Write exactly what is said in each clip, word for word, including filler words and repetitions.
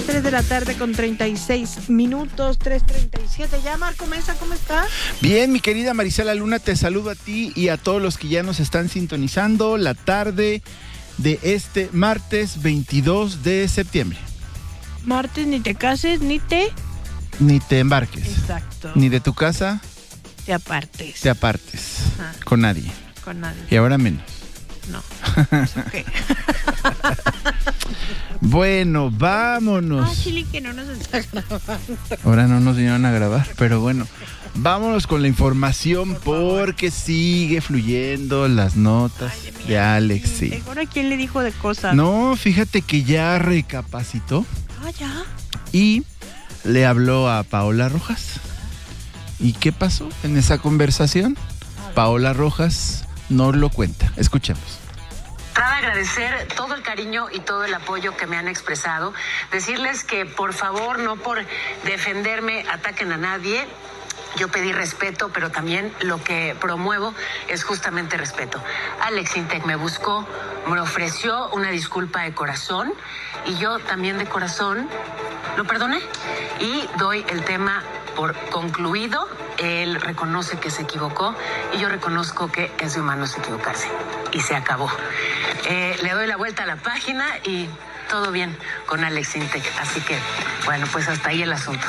tres de la tarde con treinta y seis minutos, tres treinta y siete. Ya, Marco Mesa, ¿cómo estás? Bien, mi querida Marisela Luna, te saludo a ti y a todos los que ya nos están sintonizando la tarde de este martes veintidós de septiembre. Martes, ni te cases, ni te... Ni te embarques. Exacto. Ni de tu casa te apartes. te apartes. Ajá. Con nadie. Con nadie. Y ahora menos. No. Okay. Bueno, vámonos. Ah, Chile, que no nos está grabando. Ahora no nos vinieron a grabar, pero bueno, vámonos con la información porque sigue fluyendo las notas Ay, de, de Alex. Sí. ¿Ahora quién le dijo de cosas? No, fíjate que ya recapacitó Ah, ya. y le habló a Paola Rojas. ¿Y qué pasó en esa conversación? Paola Rojas nos lo cuenta. Escuchemos. Para agradecer todo el cariño y todo el apoyo que me han expresado, decirles que por favor, no por defenderme, ataquen a nadie. Yo pedí respeto, pero también lo que promuevo es justamente respeto. Alex Intec me buscó, me ofreció una disculpa de corazón y yo también de corazón lo perdoné y doy el tema por concluido. Él reconoce que se equivocó y yo reconozco que es de humanos equivocarse. Y se acabó. Eh, le doy la vuelta a la página y todo bien con Alex Intec. Así que, bueno, pues hasta ahí el asunto.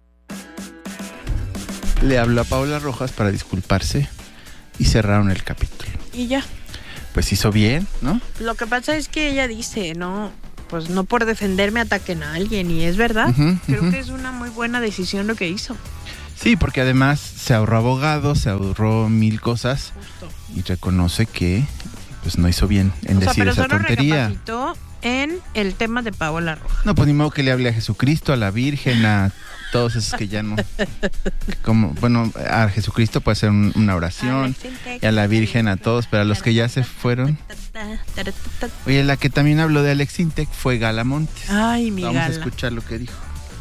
Le habló a Paola Rojas para disculparse y cerraron el capítulo. Y ya. Pues hizo bien, ¿no? Lo que pasa es que ella dice, no, pues no por defenderme ataquen a alguien. Y es verdad. Uh-huh, Creo uh-huh. que es una muy buena decisión lo que hizo. Sí, porque además se ahorró abogado, se ahorró mil cosas. Justo. Y reconoce que pues no hizo bien en O sea, decir pero esa solo tontería. recapacitó en el tema de Paola Rojas. No, pues ni modo que le hable a Jesucristo, a la Virgen, a todos esos que ya no. Como, bueno, a Jesucristo puede hacer un, una oración, y a la Virgen, a todos, pero a los que ya se fueron. Oye, la que también habló de Alex Intec fue Gala Montes. Ay, mi Vamos Gala. a escuchar lo que dijo.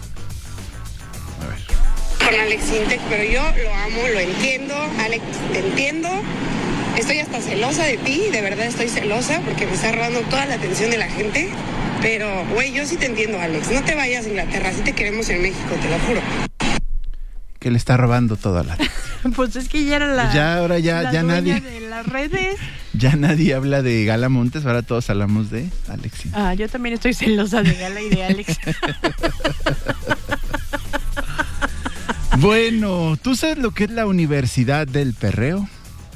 A ver. Con Alex Intec, pero yo lo amo, lo entiendo. Alex, te entiendo. Estoy hasta celosa de ti, de verdad estoy celosa porque me está robando toda la atención de la gente. Pero, güey, yo sí te entiendo, Alex. No te vayas a Inglaterra, sí te queremos en México, te lo juro. Que le está robando toda la... Pues es que ya era la... Ya, ahora ya, la ya dueña nadie... de las redes. Ya nadie habla de Gala Montes, ahora todos hablamos de Alex Intec. Ah, yo también estoy celosa de Gala y de Alex. Bueno, ¿tú sabes lo que es la Universidad del Perreo?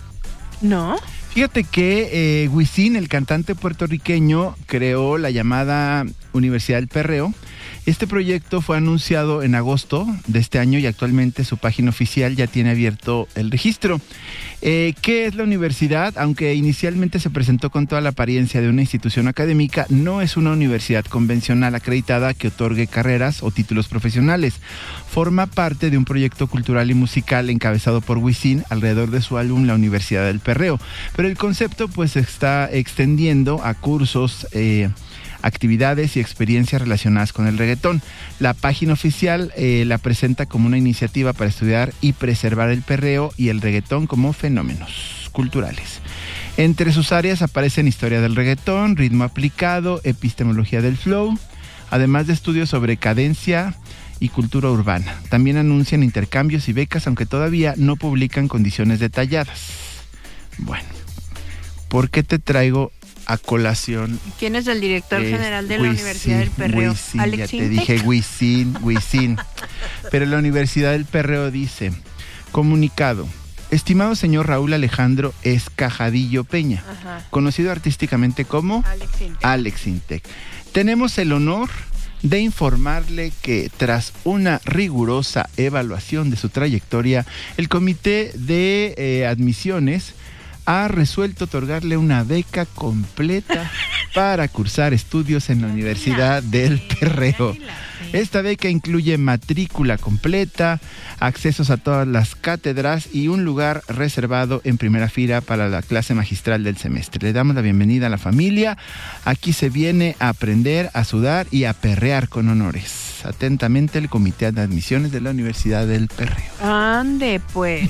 ¿No? Fíjate que eh, Wisin, el cantante puertorriqueño, creó la llamada Universidad del Perreo. Este proyecto fue anunciado en agosto de este año y actualmente su página oficial ya tiene abierto el registro. Eh, ¿Qué es la universidad? Aunque inicialmente se presentó con toda la apariencia de una institución académica, no es una universidad convencional acreditada que otorgue carreras o títulos profesionales. Forma parte de un proyecto cultural y musical encabezado por Wisin alrededor de su álbum La Universidad del Perreo. Pero el concepto pues se está extendiendo a cursos, eh, actividades y experiencias relacionadas con el reggaetón. La página oficial eh, la presenta como una iniciativa para estudiar y preservar el perreo y el reggaetón como fenómenos culturales. Entre sus áreas aparecen historia del reggaetón, ritmo aplicado, epistemología del flow, además de estudios sobre cadencia y cultura urbana. También anuncian intercambios y becas, aunque todavía no publican condiciones detalladas. Bueno, ¿por qué te traigo a colación? ¿Quién es el director Es general de la Wisin, Universidad del Perreo? Wisin, Alex ya te Intec. dije Wisin, Wisin. Pero la Universidad del Perreo dice, comunicado, estimado señor Raúl Alejandro Escajadillo Peña, Ajá. conocido artísticamente como Alex Intec. Alex Intec. Tenemos el honor de informarle que tras una rigurosa evaluación de su trayectoria, el comité de eh, admisiones ha resuelto otorgarle una beca completa para cursar estudios en la Universidad del Perreo. Esta beca incluye matrícula completa, accesos a todas las cátedras y un lugar reservado en primera fila para la clase magistral del semestre. Le damos la bienvenida a la familia. Aquí se viene a aprender, a sudar y a perrear con honores. Atentamente, el Comité de Admisiones de la Universidad del Perreo. Ande, pues.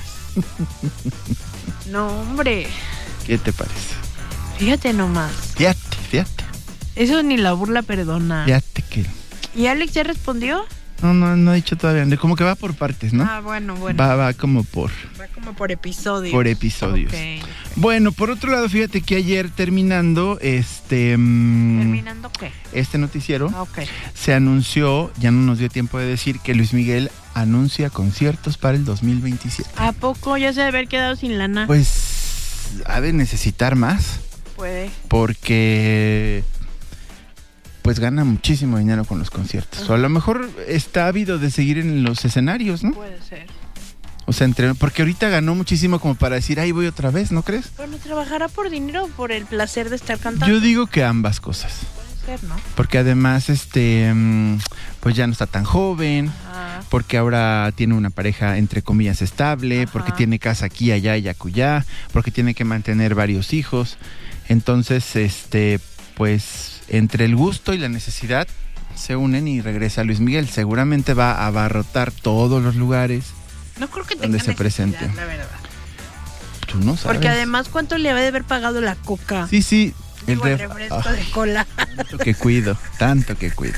No, hombre. ¿Qué te parece? Fíjate nomás. Fíjate, fíjate. Eso ni la burla perdona. Fíjate que ¿Y Alex ya respondió? No, no, no ha dicho todavía. Como que va por partes, ¿no? Ah, bueno, bueno. Va, va como por... Va como por episodios. Por episodios. Okay, okay. Bueno, por otro lado, fíjate que ayer terminando este... Mmm, ¿Terminando qué? Este noticiero, Ah, okay. se anunció, ya no nos dio tiempo de decir, que Luis Miguel anuncia conciertos para el dos mil veintisiete. ¿A poco ya se debe haber quedado sin lana? Pues ha de necesitar más. Puede. Porque pues gana muchísimo dinero con los conciertos. O a lo mejor está ávido de seguir en los escenarios, ¿no? Puede ser. O sea, entre, porque ahorita ganó muchísimo como para decir, ahí voy otra vez, ¿no crees? Bueno, ¿trabajará por dinero o por el placer de estar cantando? Yo digo que ambas cosas. Puede ser, ¿no? Porque además, este, pues ya no está tan joven, Ajá. porque ahora tiene una pareja, entre comillas, estable, Ajá. porque tiene casa aquí, allá y acullá, porque tiene que mantener varios hijos. Entonces, este, pues, entre el gusto y la necesidad se unen y regresa Luis Miguel. Seguramente va a abarrotar todos los lugares. No creo que donde tenga se presente. la verdad. Tú no sabes. Porque además, ¿cuánto le debe haber pagado la coca? Sí, sí. El, Digo, el ref- refresco Ay, de cola. tanto que cuido, tanto que cuido.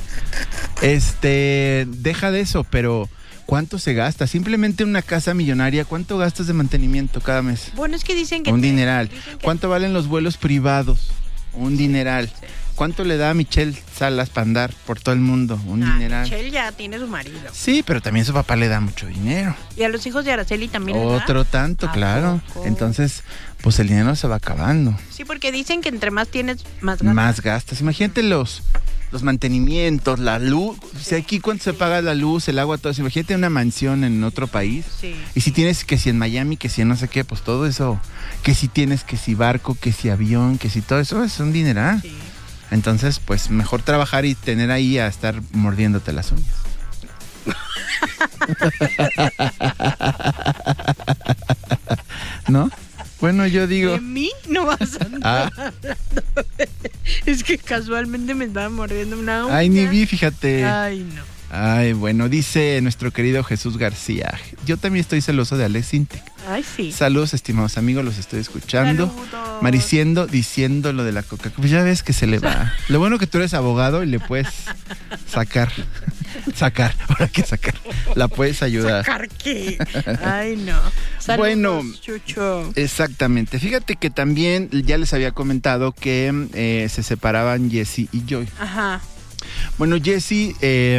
Este, deja de eso, pero ¿cuánto se gasta? Simplemente una casa millonaria, ¿cuánto gastas de mantenimiento cada mes? Bueno, es que dicen que... Un te- dineral. dicen que- ¿Cuánto valen los vuelos privados? Un dineral. sí. ¿Cuánto le da a Michelle Salas para andar por todo el mundo? Un Ah, dineral. Michelle ya tiene su marido. Sí, pero también su papá le da mucho dinero. Y a los hijos de Araceli también le da. Otro tanto, ¿A claro. poco? Entonces, pues el dinero se va acabando. Sí, porque dicen que entre más tienes, más ganas. Más gastas. Imagínate los, los mantenimientos, la luz. O sea, aquí cuánto se paga la luz, el agua, todo eso. Imagínate una mansión en otro país. Sí. Y si tienes que si en Miami, que si en no sé qué, pues todo eso. Que si tienes que si barco, que si avión, que si todo eso es un dineral. Sí. Entonces, pues mejor trabajar y tener ahí a estar mordiéndote las uñas. ¿No? Bueno, yo digo... De mí no vas a andar Ah, hablando. Es que casualmente me estaba mordiendo una uña. ay, ni vi, fíjate. Ay, no. Ay, bueno, dice nuestro querido Jesús García. Yo también estoy celoso de Alex Intec. Ay, sí. Saludos, estimados amigos, los estoy escuchando. Saludos. Mariciendo, diciendo lo de la coca. Pues ya ves que se le va. Lo bueno que tú eres abogado y le puedes sacar. Sacar, ahora que sacar. La puedes ayudar. ¿Sacar qué? Ay, no. Saludos, Bueno. Chucho. Exactamente. Fíjate que también ya les había comentado que eh, se separaban Jessie y Joy. Ajá. Bueno, Jessie, eh,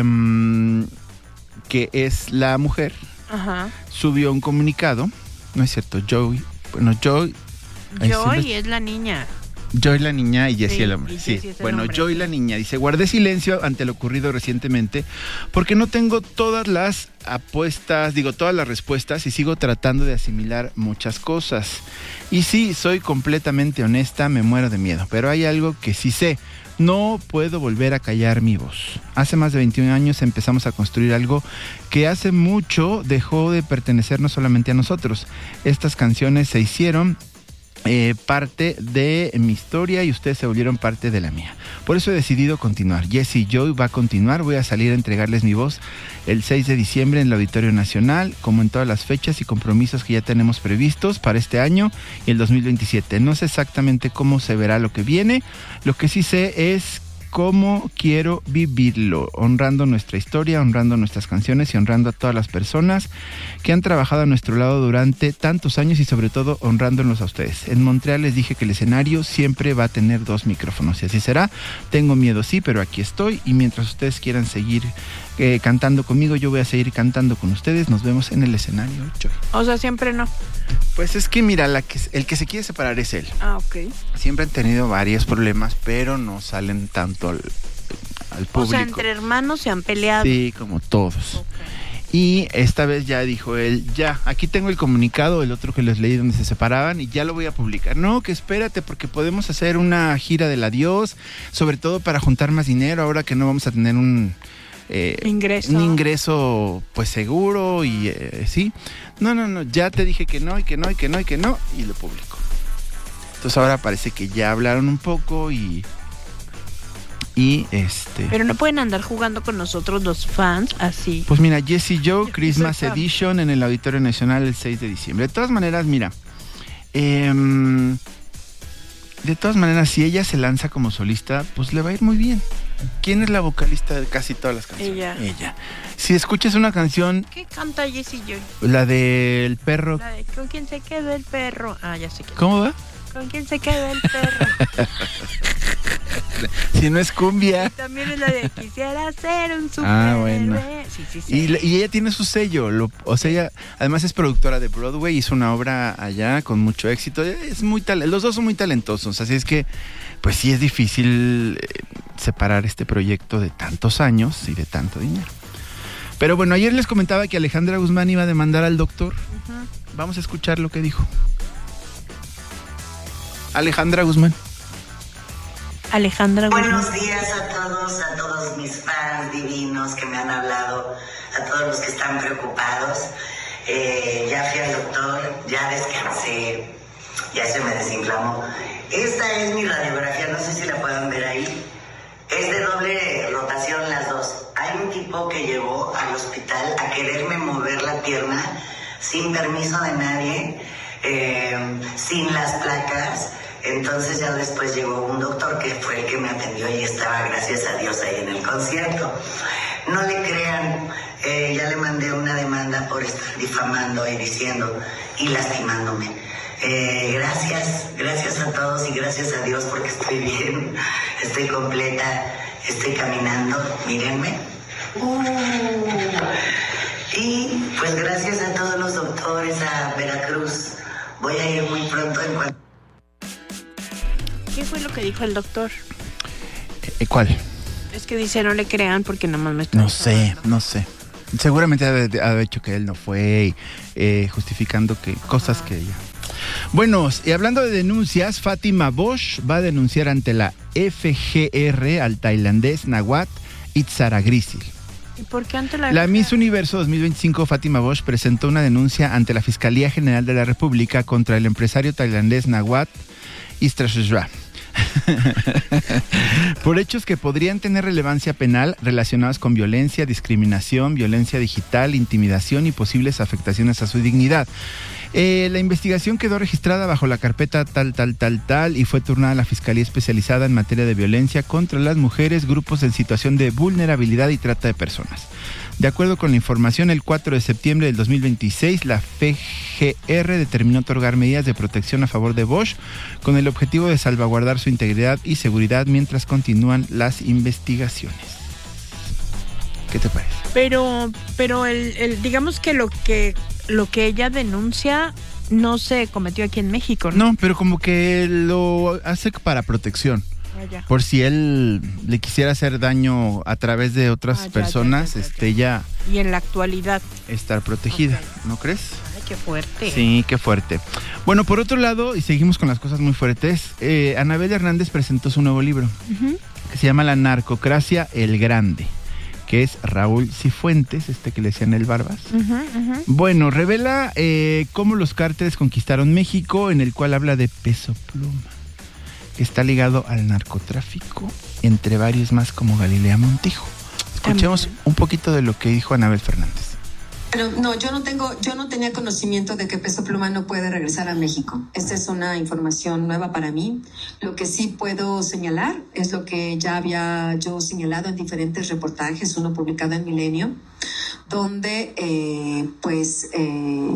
que es la mujer, Ajá. subió un comunicado. No es cierto, Joy. Bueno, Joy. Ay, Joy siempre- es la niña. Joy la niña y Jessie Sí, el hombre. y Sí. Jessie es el Bueno, hombre. Joy la niña dice, guardé silencio ante lo ocurrido recientemente porque no tengo todas las apuestas, digo, todas las respuestas y sigo tratando de asimilar muchas cosas. Y sí, soy completamente honesta, me muero de miedo, pero hay algo que sí sé. No puedo volver a callar mi voz. Hace más de veintiún años empezamos a construir algo que hace mucho dejó de pertenecer no solamente a nosotros. Estas canciones se hicieron Eh, parte de mi historia y ustedes se volvieron parte de la mía. Por eso he decidido continuar. Jessie Joy va a continuar. Voy a salir a entregarles mi voz el seis de diciembre en el Auditorio Nacional, como en todas las fechas y compromisos que ya tenemos previstos para este año y el dos mil veintisiete. No sé exactamente cómo se verá lo que viene. Lo que sí sé es cómo quiero vivirlo, honrando nuestra historia, honrando nuestras canciones y honrando a todas las personas que han trabajado a nuestro lado durante tantos años y sobre todo honrándonos a ustedes. En Montreal les dije que el escenario siempre va a tener dos micrófonos y así será. Tengo miedo, sí, pero aquí estoy y mientras ustedes quieran seguir eh, cantando conmigo, yo voy a seguir cantando con ustedes. Nos vemos en el escenario, Joy. O sea, siempre no. Pues es que mira, la que, el que se quiere separar es él. Ah, ok. Siempre han tenido varios problemas, pero no salen tanto al, al público. O sea, entre hermanos se han peleado. Sí, como todos. Ok. Y esta vez ya dijo él, ya, aquí tengo el comunicado, el otro que les leí donde se separaban y ya lo voy a publicar. No, que espérate porque podemos hacer una gira del adiós, sobre todo para juntar más dinero ahora que no vamos a tener un... Eh, Ingreso. un ingreso pues seguro y eh, sí. No, no, no, ya te dije que no y que no y que no y que no y lo publico. Entonces ahora parece que ya hablaron un poco y... Y este... Pero no pueden andar jugando con nosotros los fans así. Pues mira, Jessie Joy, Christmas Soy fan. Edition en el Auditorio Nacional el seis de diciembre. De todas maneras, mira, eh, de todas maneras, si ella se lanza como solista, pues le va a ir muy bien. ¿Quién es la vocalista de casi todas las canciones? Ella. Ella. Si escuchas una canción, ¿Qué canta Jessie Joy? la del perro, La de ¿con quién se quedó el perro? Ah, ya sé quién. ¿cómo va? ¿Con quién se quedó el perro? Si no es cumbia. También es la de quisiera ser un super Ah, bueno. Sí, sí, sí. Y, la- y ella tiene su sello, lo- o sea, ella además es productora de Broadway, hizo una obra allá con mucho éxito, es muy tal, los dos son muy talentosos, así es que pues sí es difícil eh, separar este proyecto de tantos años y de tanto dinero. Pero bueno, ayer les comentaba que Alejandra Guzmán iba a demandar al doctor. Ujú. Vamos a escuchar lo que dijo. Alejandra Guzmán. Alejandra Guzmán. Buenos días a todos, a todos mis fans divinos que me han hablado, a todos los que están preocupados. Eh, ya fui al doctor, ya descansé, ya se me desinflamó. Esta es mi radiografía, no sé si la puedan ver ahí. Es de doble rotación las dos. Hay un tipo que llegó al hospital a quererme mover la pierna sin permiso de nadie, eh, sin las placas. Entonces ya después llegó un doctor que fue el que me atendió y estaba, gracias a Dios, ahí en el concierto. No le crean, eh, ya le mandé una demanda por estar difamando y diciendo y lastimándome. Eh, gracias, gracias a todos y gracias a Dios porque estoy bien, estoy completa, estoy caminando, mírenme. Uh, y pues gracias a todos los doctores, a Veracruz. Voy a ir muy pronto en cuanto... ¿Qué fue lo que dijo el doctor? Eh, ¿Cuál? Es que dice no le crean porque nada más me está No sé, difamando. no sé. Seguramente ha de- ha dicho que él no fue, y, eh, justificando que cosas que ella. Bueno, y hablando de denuncias, Fátima Bosch va a denunciar ante la F G R al tailandés Nawat Itzaragrisil. ¿Y por qué ante la La Miss Universo dos mil veinticinco, Fátima Bosch, presentó una denuncia ante la Fiscalía General de la República contra el empresario tailandés Nawat Itzaragrisil por hechos que podrían tener relevancia penal relacionados con violencia, discriminación, violencia digital, intimidación y posibles afectaciones a su dignidad. Eh, la investigación quedó registrada bajo la carpeta tal, tal, tal, tal y fue turnada a la Fiscalía Especializada en Materia de Violencia contra las Mujeres, grupos en situación de vulnerabilidad y trata de personas. De acuerdo con la información, el cuatro de septiembre del dos mil veintiséis, la F G R determinó otorgar medidas de protección a favor de Bosch con el objetivo de salvaguardar su integridad y seguridad mientras continúan las investigaciones. ¿Qué te parece? Pero, pero el, el, digamos que lo que lo que ella denuncia no se cometió aquí en México, ¿no? No, pero como que lo hace para protección. Ah, ya. Por si él le quisiera hacer daño a través de otras Ah, ya, personas, ya, ya, ya, este, ella Y en la actualidad. estar protegida, Ok. ¿no crees? Ay, qué fuerte. Sí, qué fuerte. Bueno, por otro lado, y seguimos con las cosas muy fuertes, eh, Anabel Hernández presentó su nuevo libro, Ujú. que se llama La Narcocracia El Grande, que es Raúl Cifuentes, este que le decían el Barbas. Ujú, ujú. Bueno, revela eh, cómo los cárteles conquistaron México, en el cual habla de Peso Pluma, que está ligado al narcotráfico, entre varios más como Galilea Montijo. Escuchemos También. un poquito de lo que dijo Anabel Fernández. Pero no, yo no tengo, yo no tenía conocimiento de que Peso Pluma no puede regresar a México. Esta es una información nueva para mí. Lo que sí puedo señalar es lo que ya había yo señalado en diferentes reportajes, uno publicado en Milenio, donde eh, pues eh,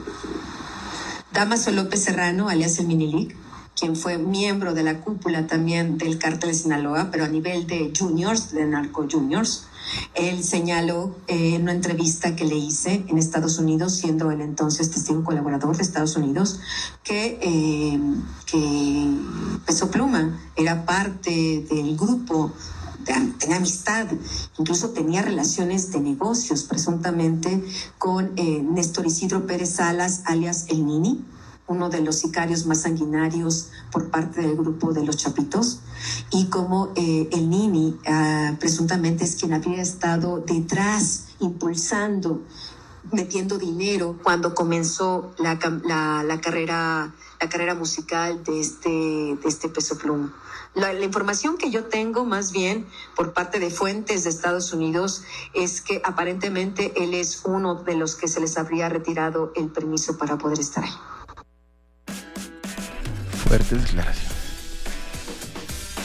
Damaso López Serrano, alias el Minilic, quien fue miembro de la cúpula también del cártel de Sinaloa, pero a nivel de juniors, de narco juniors. Él señaló eh, en una entrevista que le hice en Estados Unidos, siendo el entonces testigo colaborador de Estados Unidos, que, eh, que Peso Pluma era parte del grupo, de, tenía amistad, incluso tenía relaciones de negocios presuntamente con eh, Néstor Isidro Pérez Salas, alias El Nini, uno de los sicarios más sanguinarios por parte del grupo de los Chapitos, y como eh, el Nini uh, presuntamente es quien había estado detrás, impulsando, metiendo dinero cuando comenzó la, la, la, carrera, la carrera musical de este, de este Peso Pluma. La, la información que yo tengo más bien por parte de fuentes de Estados Unidos es que aparentemente él es uno de los que se les habría retirado el permiso para poder estar ahí. Fuerte declaración.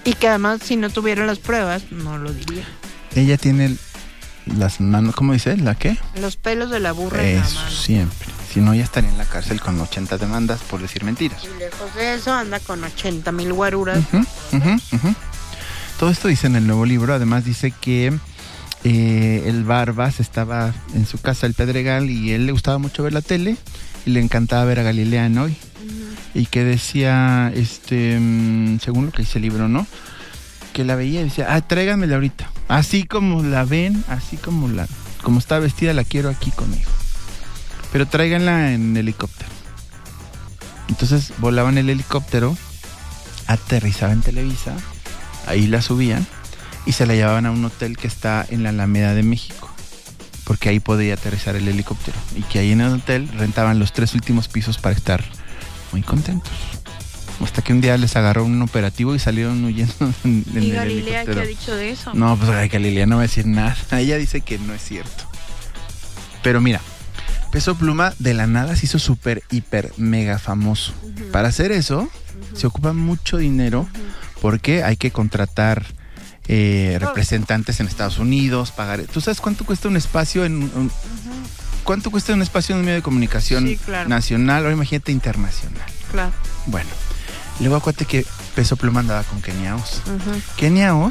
Y que además, si no tuviera las pruebas, no lo diría. Ella tiene las manos, ¿cómo dice? ¿La qué? Los pelos de la burra en la Eso, mano. siempre. Si no, ya estaría en la cárcel con ochenta demandas por decir mentiras. Y lejos de eso, anda con ochenta mil guaruras. Uh-huh, uh-huh, uh-huh. Todo esto dice en el nuevo libro. Además dice que eh, el Barbas estaba en su casa, el Pedregal, y él le gustaba mucho ver la tele y le encantaba ver a Galilea en Hoy. Uh-huh. Y que decía, este, según lo que dice el libro, ¿no? Que la veía y decía, ah, tráiganmela ahorita. Así como la ven, así como la, como está vestida, la quiero aquí conmigo. Pero tráiganla en helicóptero. Entonces volaban el helicóptero, aterrizaba en Televisa, ahí la subían y se la llevaban a un hotel que está en la Alameda de México, porque ahí podía aterrizar el helicóptero. Y que ahí en el hotel rentaban los tres últimos pisos para estar muy contentos. Hasta que un día les agarró un operativo y salieron huyendo en, en ¿Y el Galilea helicóptero. qué ha dicho de eso? No, pues ay, Galilea no va a decir nada. Ella dice que no es cierto. Pero mira, Peso Pluma de la nada se hizo súper, hiper, mega famoso. Uh-huh. Para hacer eso, uh-huh. se ocupa mucho dinero uh-huh. porque hay que contratar eh, representantes en Estados Unidos, pagar... ¿Tú sabes cuánto cuesta un espacio en... Un, uh-huh. ¿Cuánto cuesta un espacio en un medio de comunicación sí, claro. nacional? O imagínate internacional. Claro. Bueno, luego acuérdate que Peso Pluma andaba con Kenia Oz. Uh-huh. Kenia Oz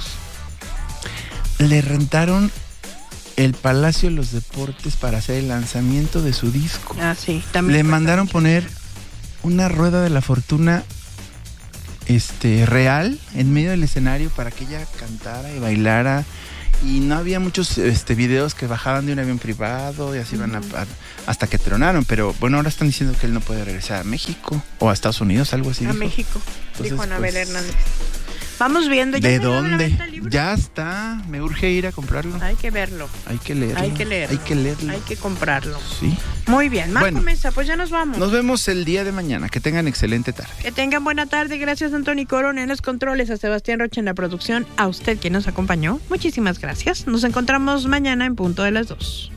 le rentaron el Palacio de los Deportes para hacer el lanzamiento de su disco. Ah, sí. También le mandaron poner una rueda de la fortuna este, real en medio del escenario para que ella cantara y bailara. Y no había muchos este, videos que bajaban de un avión privado y así uh-huh. van a, a, hasta que tronaron. Pero bueno, ahora están diciendo que él no puede regresar a México o a Estados Unidos, algo así. A dijo. México, Entonces, dijo Anabel pues, Hernández. Vamos viendo. ¿Ya ¿de dónde? Ya está. Me urge ir a comprarlo. Hay que verlo. Hay que leerlo. Hay que leerlo. Hay que leerlo. Hay que comprarlo. Sí. Muy bien. Marco bueno, Mesa, pues ya nos vamos. Nos vemos el día de mañana. Que tengan excelente tarde. Que tengan buena tarde. Gracias a Antonio Corona en los controles, a Sebastián Rocha en la producción, a usted quien nos acompañó. Muchísimas gracias. Nos encontramos mañana en punto de las dos.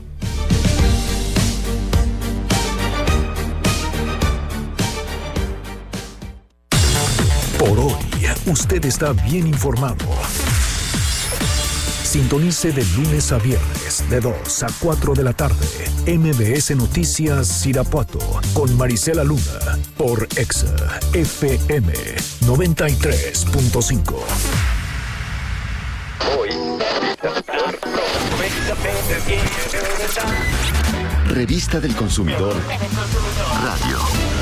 Por hoy, usted está bien informado. Sintonice de lunes a viernes, de dos a cuatro de la tarde, M B S Noticias Irapuato, con Marisela Luna, por Exa F M noventa y tres punto cinco. Revista del Consumidor Radio.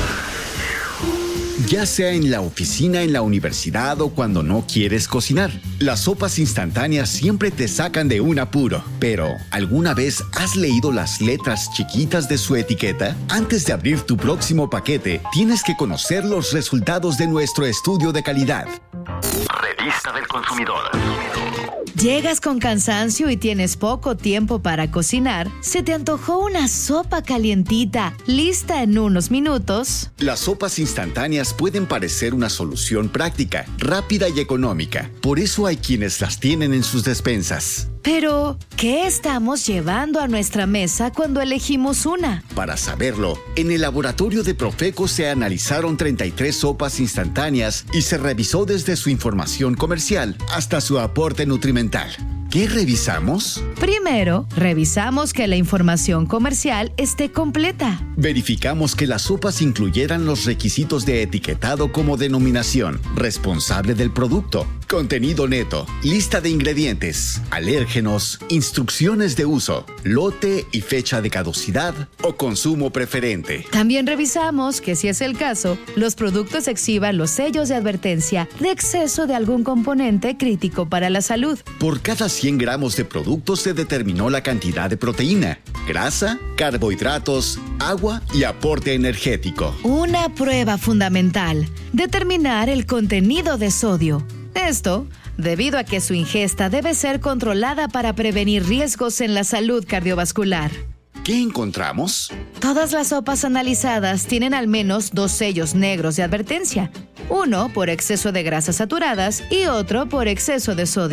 Ya sea en la oficina, en la universidad o cuando no quieres cocinar, las sopas instantáneas siempre te sacan de un apuro. Pero, ¿alguna vez has leído las letras chiquitas de su etiqueta? Antes de abrir tu próximo paquete, tienes que conocer los resultados de nuestro estudio de calidad. Revista del Consumidor. Llegas con cansancio y tienes poco tiempo para cocinar. ¿Se te antojó una sopa calientita, lista en unos minutos? Las sopas instantáneas pueden parecer una solución práctica, rápida y económica. Por eso hay quienes las tienen en sus despensas. Pero, ¿qué estamos llevando a nuestra mesa cuando elegimos una? Para saberlo, en el laboratorio de Profeco se analizaron treinta y tres sopas instantáneas y se revisó desde su información comercial hasta su aporte nutrimental. ¿Qué revisamos? Primero, revisamos que la información comercial esté completa. Verificamos que las sopas incluyeran los requisitos de etiquetado como denominación, responsable del producto, contenido neto, lista de ingredientes, alérgenos, instrucciones de uso, lote y fecha de caducidad o consumo preferente. También revisamos que, si es el caso, los productos exhiban los sellos de advertencia de exceso de algún componente crítico para la salud. Por cada cien gramos de producto se determinó la cantidad de proteína, grasa, carbohidratos, agua y aporte energético. Una prueba fundamental: determinar el contenido de sodio. Esto, debido a que su ingesta debe ser controlada para prevenir riesgos en la salud cardiovascular. ¿Qué encontramos? Todas las sopas analizadas tienen al menos dos sellos negros de advertencia. Uno por exceso de grasas saturadas y otro por exceso de sodio.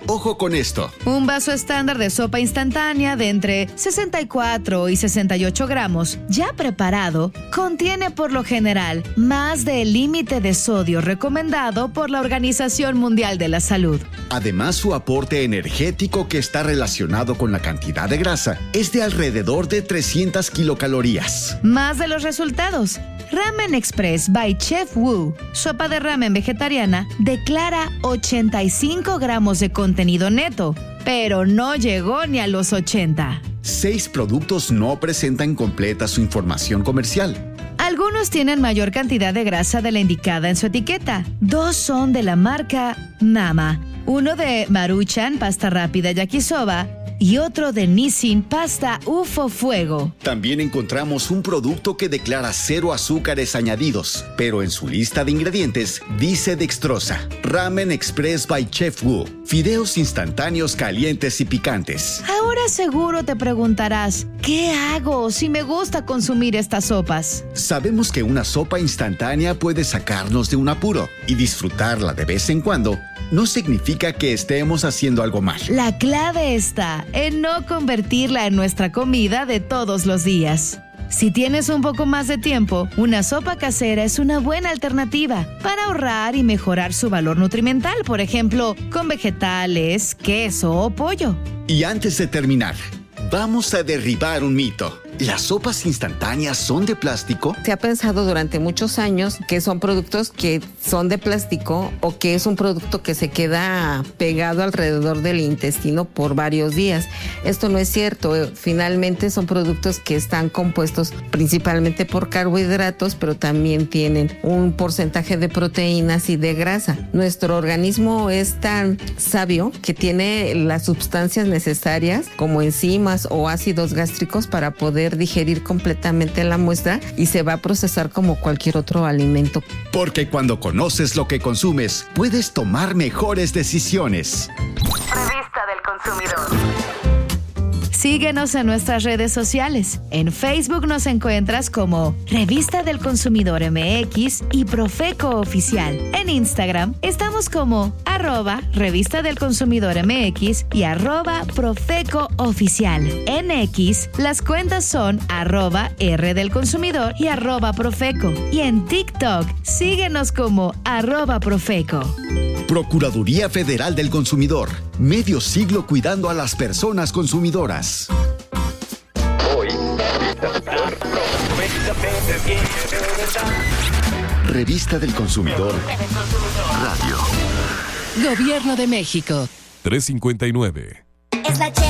Ojo con esto. Un vaso estándar de sopa instantánea de entre sesenta y cuatro y sesenta y ocho gramos, ya preparado, contiene por lo general más del límite de sodio recomendado por la Organización Mundial de la Salud. Además, su aporte energético, que está relacionado con la cantidad de grasa, es de alrededor de trescientas kilocalorías. Más de los resultados. Ramen Express by Chef Wu, sopa de ramen vegetariana, declara ochenta y cinco gramos de contenido neto, pero no llegó ni a los ochenta. Seis productos no presentan completa su información comercial. Algunos tienen mayor cantidad de grasa de la indicada en su etiqueta. Dos son de la marca Mama, uno de Maruchan, pasta rápida yakisoba, y otro de Nissin, pasta U F O Fuego. También encontramos un producto que declara cero azúcares añadidos, pero en su lista de ingredientes dice dextrosa. Ramen Express by Chef Wu. Fideos instantáneos calientes y picantes. Ahora seguro te preguntarás, ¿qué hago si me gusta consumir estas sopas? Sabemos que una sopa instantánea puede sacarnos de un apuro, y disfrutarla de vez en cuando no significa que estemos haciendo algo mal. La clave está en no convertirla en nuestra comida de todos los días. Si tienes un poco más de tiempo, una sopa casera es una buena alternativa para ahorrar y mejorar su valor nutrimental, por ejemplo, con vegetales, queso o pollo. Y antes de terminar, vamos a derribar un mito. ¿Las sopas instantáneas son de plástico? Se ha pensado durante muchos años que son productos que son de plástico o que es un producto que se queda pegado alrededor del intestino por varios días. Esto no es cierto. Finalmente son productos que están compuestos principalmente por carbohidratos, pero también tienen un porcentaje de proteínas y de grasa. Nuestro organismo es tan sabio que tiene las sustancias necesarias como enzimas o ácidos gástricos para poder digerir completamente la muestra y se va a procesar como cualquier otro alimento. Porque cuando conoces lo que consumes, puedes tomar mejores decisiones. Revista del Consumidor. Síguenos en nuestras redes sociales. En Facebook nos encuentras como Revista del Consumidor M X y Profeco Oficial. En Instagram estamos como arroba Revista del Consumidor M X y arroba Profeco Oficial. En X, las cuentas son arroba R del Consumidor y arroba Profeco. Y en TikTok, síguenos como arroba Profeco. Procuraduría Federal del Consumidor. Medio siglo cuidando a las personas consumidoras. Hoy, Revista del Consumidor. Radio. Gobierno de México. tres cincuenta y nueve. Es la